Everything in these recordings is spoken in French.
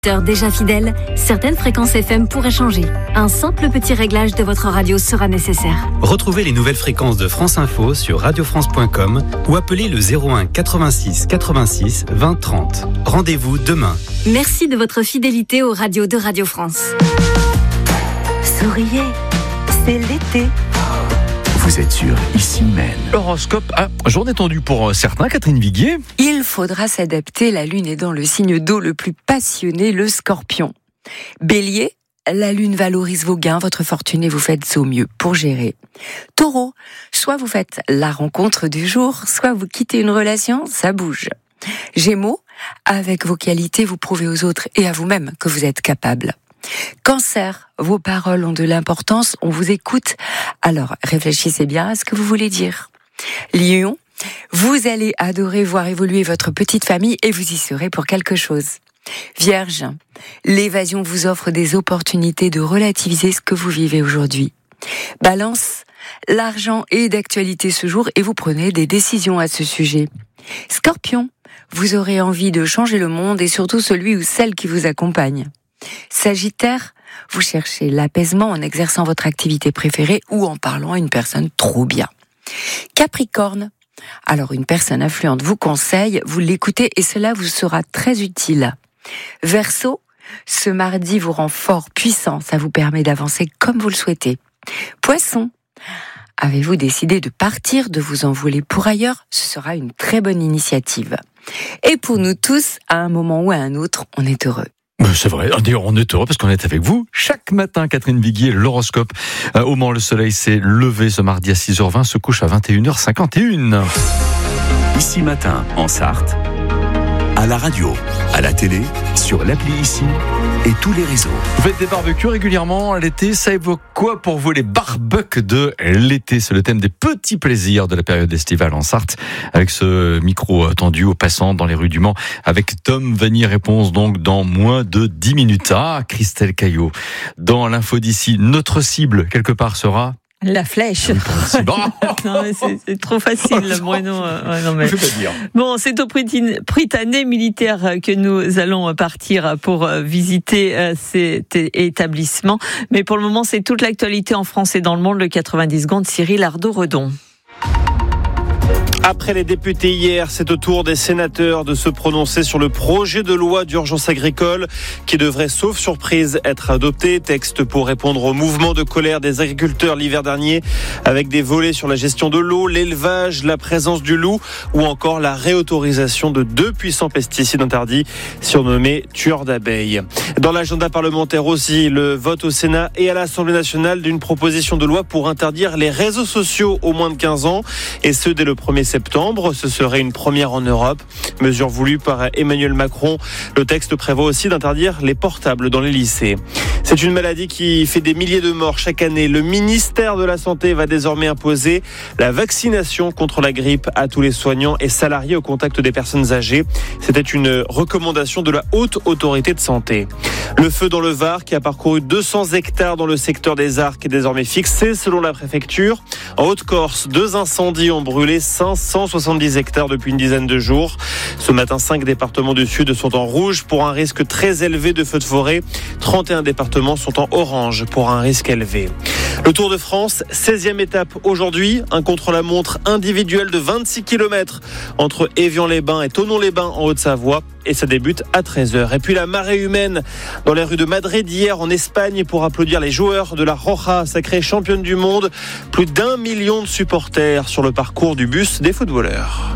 Déjà fidèle, certaines fréquences FM pourraient changer. Un simple petit réglage de votre radio sera nécessaire. Retrouvez les nouvelles fréquences de France Info sur radiofrance.com ou appelez le 01 86 86 20 30. Rendez-vous demain. Merci de votre fidélité aux radios de Radio France. Souriez, c'est l'été. Vous êtes sur Ici Même. L'horoscope, journée tendue pour certains, Catherine Viguier. Il faudra s'adapter, la lune est dans le signe d'eau le plus passionné, le Scorpion. Bélier, la lune valorise vos gains, votre fortune et vous faites au mieux pour gérer. Taureau, soit vous faites la rencontre du jour, soit vous quittez une relation, ça bouge. Gémeaux, avec vos qualités, vous prouvez aux autres et à vous-même que vous êtes capable. Cancer, vos paroles ont de l'importance, on vous écoute, alors réfléchissez bien à ce que vous voulez dire. Lion, vous allez adorer voir évoluer votre petite famille et vous y serez pour quelque chose. Vierge, l'évasion vous offre des opportunités de relativiser ce que vous vivez aujourd'hui. Balance, l'argent est d'actualité ce jour et vous prenez des décisions à ce sujet. Scorpion, vous aurez envie de changer le monde et surtout celui ou celle qui vous accompagne. Sagittaire, vous cherchez l'apaisement en exerçant votre activité préférée ou en parlant à une personne trop bien. Capricorne, alors une personne influente vous conseille, vous l'écoutez et cela vous sera très utile. Verseau, ce mardi vous rend fort puissant, ça vous permet d'avancer comme vous le souhaitez. Poisson, avez-vous décidé de partir, de vous envoler pour ailleurs? Ce sera une très bonne initiative. Et pour nous tous, à un moment ou à un autre, on est heureux. C'est vrai, d'ailleurs on est heureux parce qu'on est avec vous chaque matin. Catherine Viguier, l'horoscope. Au Mans, le soleil s'est levé ce mardi à 6h20, se couche à 21h51. Ici Matin, en Sarthe, à la radio, à la télé, sur l'appli Ici et tous les réseaux. Vous faites des barbecues régulièrement l'été, ça évoque quoi pour vous les barbecues de l'été? C'est le thème des petits plaisirs de la période estivale en Sarthe, avec ce micro tendu aux passants dans les rues du Mans, avec Tom Vanny, réponse donc dans moins de 10 minutes. Ah, Christelle Caillot, dans l'info d'ici, notre cible quelque part sera... La flèche. Non, mais c'est trop facile. Moi, non, non, mais... Je peux pas dire. Bon, c'est au Prytanée militaire que nous allons partir pour visiter cet établissement. Mais pour le moment, c'est toute l'actualité en France et dans le monde. Le 90 secondes, Cyril Ardo-Redon. Après les députés hier, c'est au tour des sénateurs de se prononcer sur le projet de loi d'urgence agricole qui devrait, sauf surprise, être adopté. Texte pour répondre au mouvement de colère des agriculteurs l'hiver dernier, avec des volets sur la gestion de l'eau, l'élevage, la présence du loup ou encore la réautorisation de 2 puissants pesticides interdits, surnommés tueurs d'abeilles. Dans l'agenda parlementaire aussi, le vote au Sénat et à l'Assemblée nationale d'une proposition de loi pour interdire les réseaux sociaux aux moins de 15 ans, et ce dès le 1er septembre. Ce serait une première en Europe. Mesure voulue par Emmanuel Macron. Le texte prévoit aussi d'interdire les portables dans les lycées. C'est une maladie qui fait des milliers de morts chaque année. Le ministère de la Santé va désormais imposer la vaccination contre la grippe à tous les soignants et salariés au contact des personnes âgées. C'était une recommandation de la Haute Autorité de Santé. Le feu dans le Var qui a parcouru 200 hectares dans le secteur des Arcs est désormais fixé selon la préfecture. En Haute-Corse, 2 incendies ont brûlé 570 hectares depuis une dizaine de jours. Ce matin, 5 départements du Sud sont en rouge pour un risque très élevé de feux de forêt. 31 départements sont en orange pour un risque élevé. Le Tour de France, 16e étape aujourd'hui. Un contre-la-montre individuel de 26 km entre Évian-les-Bains et Thonon-les-Bains en Haute-Savoie. Et ça débute à 13h. Et puis la marée humaine dans les rues de Madrid hier en Espagne pour applaudir les joueurs de la Roja, sacrée championne du monde. Plus d'1 million de supporters sur le parcours du bus des footballeurs.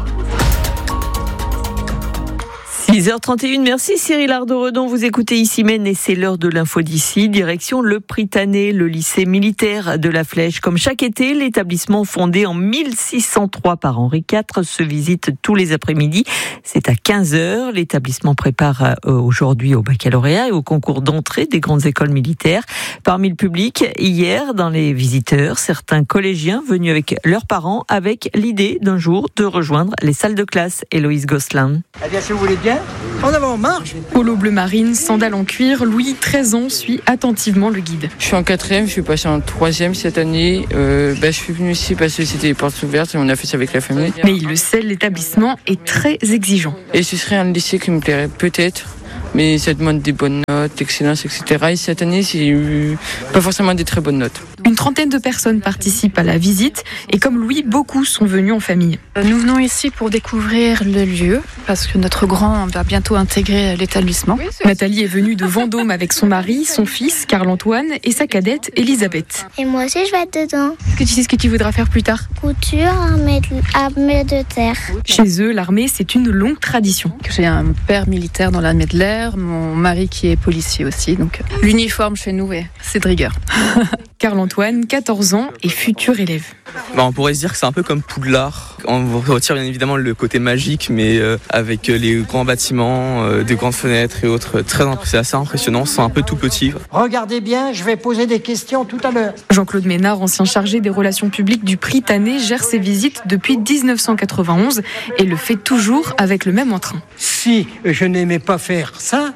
6h31, merci Cyril Ardo-Redon. Vous écoutez Ici Même et c'est l'heure de l'info d'ici. Direction le Prytanée, le lycée militaire de la Flèche. Comme chaque été, l'établissement fondé en 1603 par Henri IV se visite tous les après-midi. C'est à 15h. L'établissement prépare aujourd'hui au baccalauréat et au concours d'entrée des grandes écoles militaires. Parmi le public, hier, dans les visiteurs, certains collégiens venus avec leurs parents avec l'idée d'un jour de rejoindre les salles de classe. Héloïse Gosselin. Eh bien, si vous voulez bien, en avant, en marche. Polo bleu marine, sandales en cuir, Louis, 13 ans, suit attentivement le guide. Je suis en 4e, je suis passé en 3e cette année. Je suis venu ici parce que c'était les portes ouvertes et on a fait ça avec la famille. Mais il le sait, l'établissement est très exigeant. Et ce serait un lycée qui me plairait peut-être. mais ça demande des bonnes notes, excellence, etc. Et cette année, j'ai eu pas forcément des très bonnes notes. Une trentaine de personnes participent à la visite et comme Louis, beaucoup sont venus en famille. Nous venons ici pour découvrir le lieu parce que notre grand va bientôt intégrer l'établissement. Nathalie est venue de Vendôme avec son mari, son fils Carl-Antoine et sa cadette Elisabeth. Et moi aussi je vais être dedans. Est-ce que tu sais ce que tu voudras faire plus tard ? Couture, armée de terre. Chez eux, l'armée, c'est une longue tradition. J'ai un père militaire dans l'armée de l'air, mon mari qui est policier aussi. Donc l'uniforme chez nous, c'est de rigueur. Carl-Antoine, 14 ans et futur élève. On pourrait se dire que c'est un peu comme Poudlard. On retire bien évidemment le côté magique, mais avec les grands bâtiments, des grandes fenêtres et autres, c'est assez impressionnant. C'est un peu tout petit. Regardez bien, je vais poser des questions tout à l'heure. Jean-Claude Ménard, ancien chargé des relations publiques du Prytanée, gère ses visites depuis 1991 et le fait toujours avec le même entrain. Si je n'aimais pas faire ça,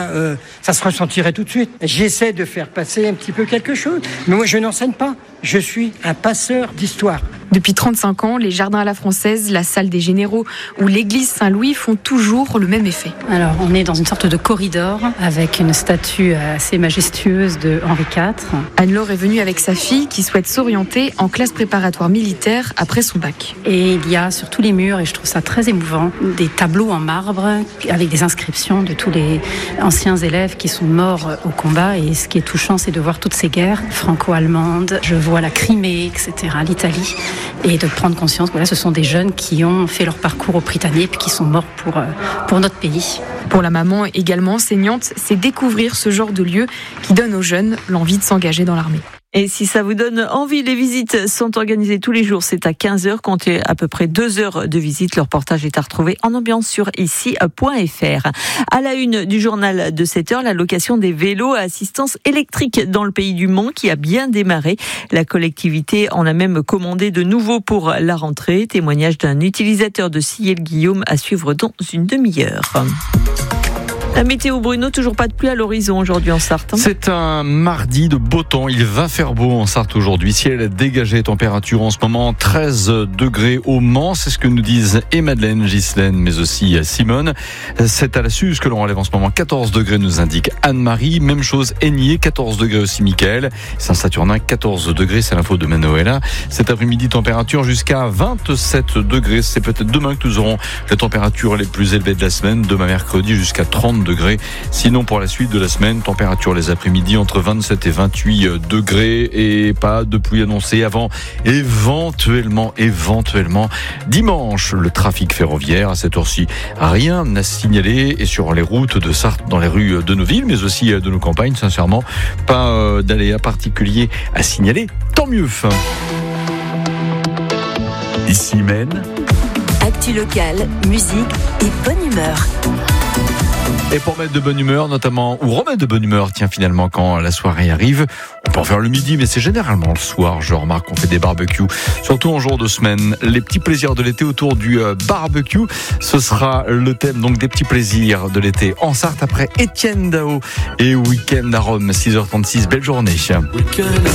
ça se ressentirait tout de suite. J'essaie de faire passer un petit peu quelque chose, mais moi je n'enseigne pas. Je suis un passeur d'histoire. Depuis 35 ans, les jardins à la française, la salle des généraux ou l'église Saint-Louis font toujours le même effet. Alors, on est dans une sorte de corridor avec une statue assez majestueuse de Henri IV. Anne-Laure est venue avec sa fille qui souhaite s'orienter en classe préparatoire militaire après son bac. Et il y a sur tous les murs, et je trouve ça très émouvant, des tableaux en marbre avec des inscriptions de tous les anciens élèves qui sont morts au combat. Et ce qui est touchant, c'est de voir toutes ces guerres franco-allemandes. Je vois la Crimée, etc., l'Italie. Et de prendre conscience, ce sont des jeunes qui ont fait leur parcours au Prytanée et qui sont morts pour notre pays. Pour la maman, également enseignante, c'est découvrir ce genre de lieu qui donne aux jeunes l'envie de s'engager dans l'armée. Et si ça vous donne envie, les visites sont organisées tous les jours. C'est à 15h, comptez à peu près 2 heures de visite. Le reportage est à retrouver en ambiance sur ici.fr. À la une du journal de 7h, la location des vélos à assistance électrique dans le pays du Mans qui a bien démarré. La collectivité en a même commandé de nouveaux pour la rentrée. Témoignage d'un utilisateur de Sillé-le-Guillaume à suivre dans une demi-heure. La météo, Bruno, toujours pas de pluie à l'horizon aujourd'hui en Sarthe. C'est un mardi de beau temps. Il va faire beau en Sarthe aujourd'hui. Ciel dégagé, température en ce moment 13 degrés au Mans. C'est ce que nous disent Madeleine, Ghislaine, mais aussi Simone. C'est à la Suze que l'on relève en ce moment 14 degrés, nous indique Anne-Marie. Même chose, Aigné, 14 degrés aussi, Michael. Saint-Saturnin, 14 degrés, c'est l'info de Manoëlla. Cet après-midi, température jusqu'à 27 degrés. C'est peut-être demain que nous aurons les températures les plus élevées de la semaine. Demain mercredi, jusqu'à 30 degrés. Sinon, pour la suite de la semaine, température les après-midi entre 27 et 28 degrés et pas de pluie annoncée avant éventuellement dimanche. Le trafic ferroviaire à cette heure-ci, rien à signaler et sur les routes de Sarthe, dans les rues de nos villes, mais aussi de nos campagnes, sincèrement, pas d'aléas particuliers à signaler. Tant mieux. Ici Maine. Actu locale, musique et bonne humeur. Et pour mettre de bonne humeur, notamment, ou remettre de bonne humeur, finalement, quand la soirée arrive, on peut en faire le midi, mais c'est généralement le soir, je remarque qu'on fait des barbecues, surtout en jour de semaine. Les petits plaisirs de l'été autour du barbecue, ce sera le thème, donc, des petits plaisirs de l'été en Sarthe, après Étienne Dao et Week-end à Rome, 6h36, belle journée.